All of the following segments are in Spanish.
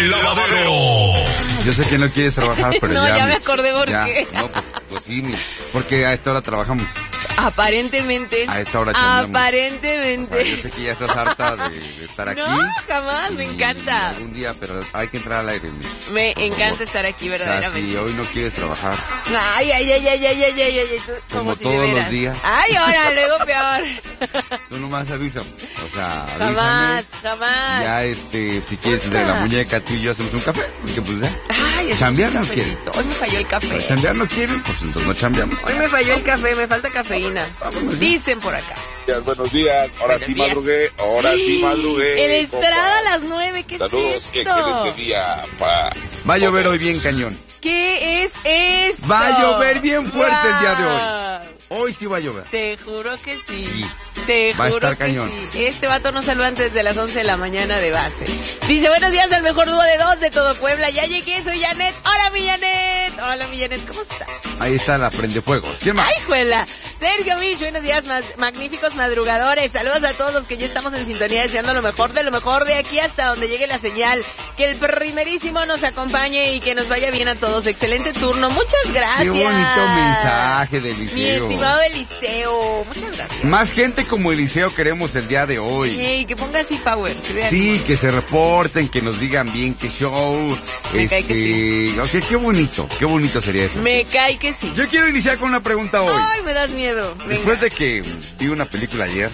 el lavadero. Yo sé que no quieres trabajar, pero no, ya me acordé por qué. No, pues sí, porque a esta hora trabajamos. Aparentemente. A esta hora chambeamos. Aparentemente. O sea, yo sé que ya estás harta de estar aquí. No, jamás, me encanta. Algún día, pero hay que entrar al aire. Me encanta estar aquí, verdaderamente. O sea, si hoy no quieres trabajar. Ay. Como todos los días. Ay, ahora, luego peor. Tú nomás avísame. O sea, avísame. Jamás. Ya, si quieres entre la muñeca, tú y yo hacemos un café. Porque pues ya. Ay, chambear no quieren. Hoy me falló el café. Pero chambear no quieren, pues entonces no chambeamos. Hoy me falló el café, me falta cafeína. Dicen por acá. Buenos días, ahora sí madrugué, El Estrada a las 9, ¿qué saludos, es esto? qué excelente día para... Va a llover hoy bien cañón. ¿Qué es esto? Va a llover bien fuerte el día de hoy. Wow. Hoy sí va a llover. Te juro que sí. Sí. Te va a juro estar que cañón. Sí. Este vato nos saluda antes de las 11 de la mañana de base. Dice, buenos días al mejor dúo de dos de todo Puebla. Ya llegué, soy Janet. Hola, mi Janet. Hola, mi Janet, ¿cómo estás? Ahí está la prendefuegos. ¿Quién más? ¡Ay, juela! Sergio Mich, buenos días, magníficos madrugadores. Saludos a todos los que ya estamos en sintonía, deseando lo mejor de aquí hasta donde llegue la señal. Que el primerísimo nos acompañe y que nos vaya bien a todos. Excelente turno, muchas gracias. Qué bonito mensaje de Eliseo. Mi estimado Eliseo, muchas gracias. Más gente como Eliseo queremos el día de hoy. Hey, que ponga así power. Sí, que se reporten, que nos digan bien qué show. Me cae que sí. Okay, qué bonito sería eso. Me cae que sí. Yo quiero iniciar con una pregunta hoy. Ay, me das miedo. Después de que vi una película ayer,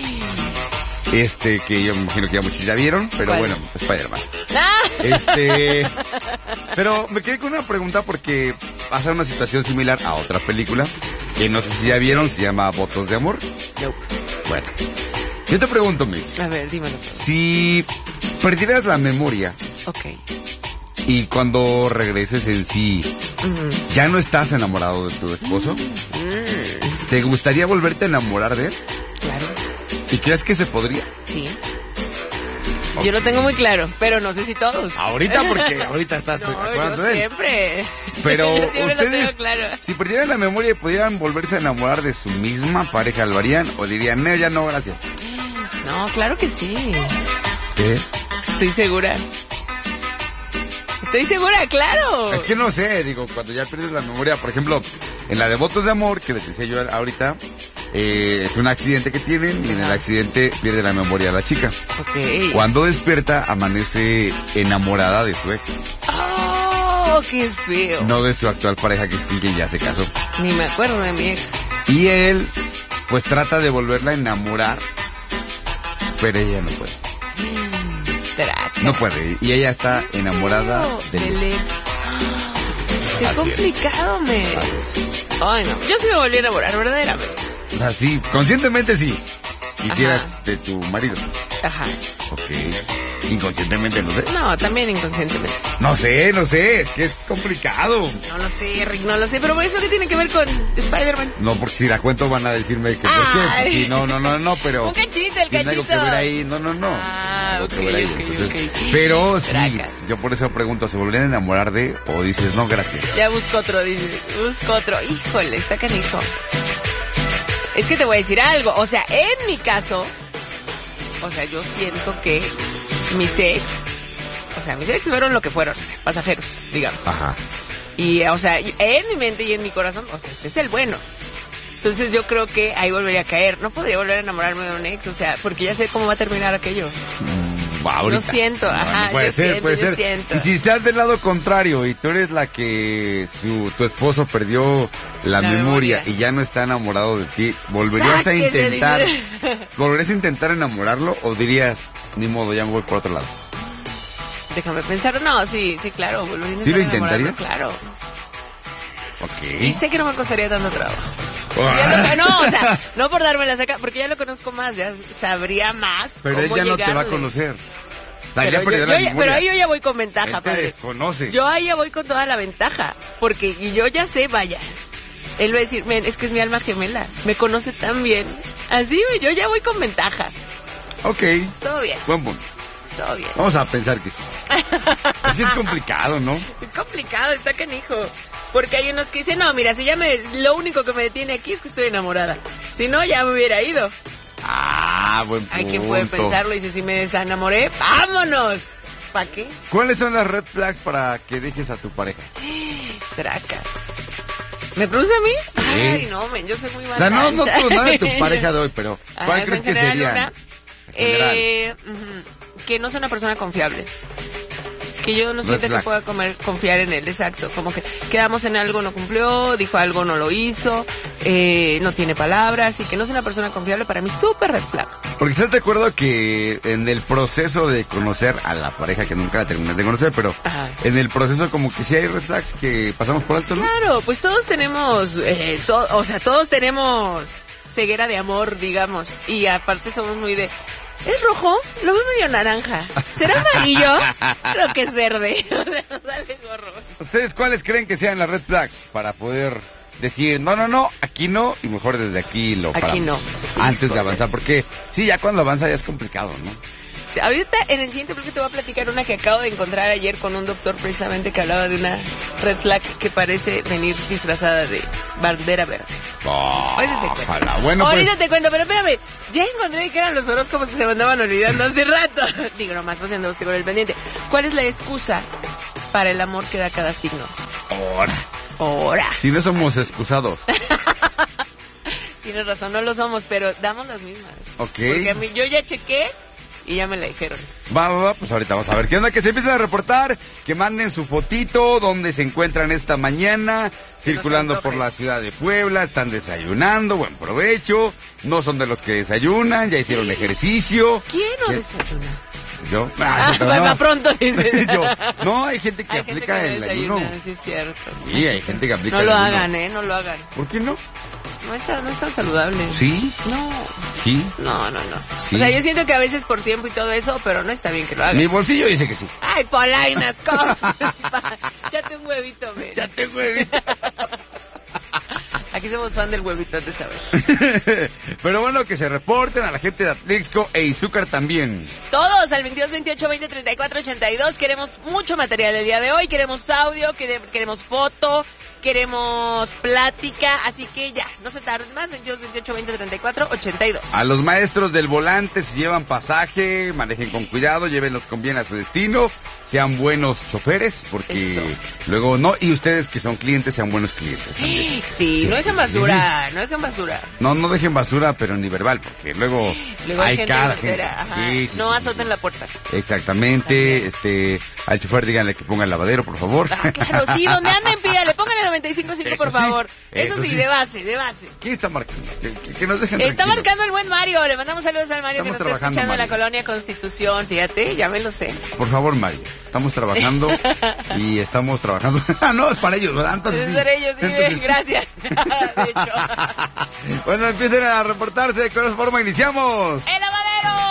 que yo me imagino que ya muchos ya vieron, pero ¿cuál? bueno, Spider-Man. ¡Ah! Pero me quedé con una pregunta porque pasa una situación similar a otra película, que no sé si ya vieron, se llama Votos de Amor. Nope. Bueno, yo te pregunto, Mitch. A ver, dímelo. Si perdieras la memoria Ok. y cuando regreses en sí, ya no estás enamorado de tu esposo, ¿te gustaría volverte a enamorar de él? Claro. ¿Y crees que se podría? Sí. Okay. Yo lo tengo muy claro, pero no sé si todos. Ahorita, porque ahorita estás acordando de él. Siempre. Pero yo siempre lo ustedes, tengo claro. si perdieran la memoria y pudieran volverse a enamorar de su misma pareja, ¿lo harían? ¿O dirían, no, ya no, gracias? No, claro que sí. ¿Qué? Estoy segura. Estoy segura, claro. Es que no sé, digo, cuando ya pierdes la memoria, por ejemplo, en la de Votos de Amor, que les decía yo ahorita, es un accidente que tienen y en el accidente pierde la memoria la chica. Ok. Cuando despierta, amanece enamorada de su ex. Oh, qué feo. No de su actual pareja, que es con quien ya se casó. Ni me acuerdo de mi ex. Y él, pues trata de volverla a enamorar, pero ella no puede. No puede, y ella está enamorada del ex. Qué Así complicado, me. Ay, no. Yo sí me volví a enamorar, verdaderamente. O sea, sí, conscientemente sí. Quisiera de tu marido. Ajá. Ok. Inconscientemente, no sé. No, también inconscientemente. No sé, es que es complicado. No lo sé, Rick, no lo sé. Pero ¿eso qué tiene que ver con Spider-Man? No, porque si la cuento van a decirme que no es que. Sí, no, pero. Un cachito, el tiene cachito. algo que ver ahí. No. Ah, algo ok, que ver ahí. ok. Entonces, pero sí, Tracas. yo por eso pregunto, ¿se volverían a enamorar de? O dices, no, gracias. Ya busco otro, dice. Busco otro. Híjole, está canijo. Es que te voy a decir algo. O sea, en mi caso, o sea, yo siento que mis ex fueron lo que fueron, o sea, pasajeros, digamos. Ajá. Y, o sea, en mi mente y en mi corazón, o sea, este es el bueno. Entonces yo creo que ahí volvería a caer. No podría volver a enamorarme de un ex, o sea, porque ya sé cómo va a terminar aquello. Ahorita. Lo siento, ajá. No puede ser. Siento. Y si estás del lado contrario y tú eres la que tu esposo perdió la memoria y ya no está enamorado de ti, ¿volverías a intentar enamorarlo o dirías, ni modo, ya me voy por otro lado? Déjame pensar. No, sí, claro. Volvería a ¿Sí lo enamorarme, intentarías? Claro. Ok. Y sé que no me costaría tanto trabajo. No, o sea, no por darme la saca, porque ya lo conozco más, ya sabría más. Pero cómo ella no te va a llegarle. conocer. O sea, Pero ahí yo ya voy con ventaja, él te padre. desconoce. Yo ahí ya voy con toda la ventaja, porque y yo ya sé, vaya. Él va a decir, es que es mi alma gemela, me conoce tan bien. Así, yo ya voy con ventaja. Ok. Todo bien. Buen punto. Todo bien. Vamos a pensar que sí. Es que es complicado, ¿no? Es complicado, está canijo. Porque hay unos que dicen, no, mira, si lo único que me detiene aquí es que estoy enamorada. Si no, ya me hubiera ido. Ah, buen punto. Hay quien puede pensarlo y dice, si me desenamoré, ¡vámonos! ¿Para qué? ¿Cuáles son las red flags para que dejes a tu pareja? Tracas. ¿Me produce a mí? Sí. Ay, no, men, yo soy muy mala. O sea, no de tu pareja de hoy, pero ¿cuál crees que sería? Que no sea una persona confiable. Que yo no sienta que pueda confiar en él, exacto. Como que quedamos en algo, no cumplió, dijo algo, no lo hizo, no tiene palabras, y que no sea una persona confiable, para mí súper red flag. Porque estás de acuerdo que en el proceso de conocer a la pareja, que nunca la terminas de conocer, pero en el proceso como que sí hay red flags que pasamos por alto, ¿no? Claro, pues todos tenemos, todos tenemos ceguera de amor, digamos, y aparte somos muy de... ¿Es rojo? Lo veo medio naranja. ¿Será amarillo? Creo que es verde. Dale, gorro. ¿Ustedes cuáles creen que sean las red flags para poder decir, no, aquí no, y mejor desde aquí lo paramos? Aquí no. Antes de avanzar, porque sí, ya cuando avanza ya es complicado, ¿no? Ahorita en el siguiente bloque te voy a platicar una que acabo de encontrar ayer con un doctor precisamente que hablaba de una red flag que parece venir disfrazada de bandera verde. Ahorita te cuento. Ojalá. Bueno, ahorita te cuento, pero espérame. Ya encontré que eran los horóscopos que se me andaban olvidando hace rato. Digo, nomás pues andamos con el pendiente. ¿Cuál es la excusa para el amor que da cada signo? Ahora. Si no somos excusados. Tienes razón, no lo somos, pero damos las mismas. Ok. Porque a mí, yo ya chequé y ya me la dijeron. Va, pues ahorita vamos a ver qué onda, que se empiecen a reportar, que manden su fotito, donde se encuentran esta mañana, circulando por la ciudad de Puebla, están desayunando, buen provecho, no son de los que desayunan, ya hicieron ejercicio. ¿Quién no desayuna? ¿Yo? Va pronto, dices. Yo. No, hay gente que aplica el ayuno. Sí, es cierto. Sí, hay gente que aplica el ayuno. No lo hagan, no lo hagan. ¿Por qué no? No es tan saludable. ¿Sí? No. ¿Sí? No. ¿Sí? O sea, yo siento que a veces por tiempo y todo eso, pero no está bien que lo hagas. Mi bolsillo dice que sí. Ay, polainas, ¿cómo? Échate un huevito, men. Échate un huevito. Aquí somos fan del huevito, de saber. Pero bueno, que se reporten a la gente de Atlixco e Izúcar también. Todos al 22 28 20 34 82. Queremos mucho material el día de hoy. Queremos audio, queremos foto, queremos plática. Así que ya, no se tarden más. 22 28 20 34 82. A los maestros del volante, si llevan pasaje, manejen con cuidado, llévenlos con bien a su destino. Sean buenos choferes, porque luego no. Y ustedes que son clientes, sean buenos clientes también. Sí, no dejen basura, no dejen basura. No dejen basura, pero ni verbal, porque luego hay gente cada grosera. gente. No azoten la puerta. Exactamente. Al chofer díganle que ponga el lavadero, por favor. Claro, sí, donde anden pídale, póngale 95.5 por favor. Eso sí, de base. ¿Quién está marcando? Que nos dejen Está tranquilos. marcando el buen Mario. Le mandamos saludos al Mario. Estamos que nos está escuchando Mario. En la colonia Constitución. Fíjate, ya me lo sé. Por favor, Mario. Estamos trabajando y estamos trabajando. No, es para ellos, ¿verdad? Entonces, es para ellos, sí. Entonces, gracias. De hecho. Bueno, empiecen a reportarse. ¿De qué forma iniciamos? El